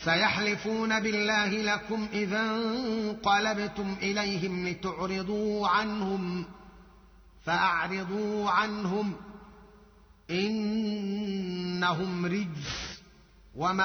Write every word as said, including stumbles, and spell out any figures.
سيحلفون بالله لكم إذا انقلبتم إليهم لتعرضوا عنهم فأعرضوا عنهم إنهم رجس وما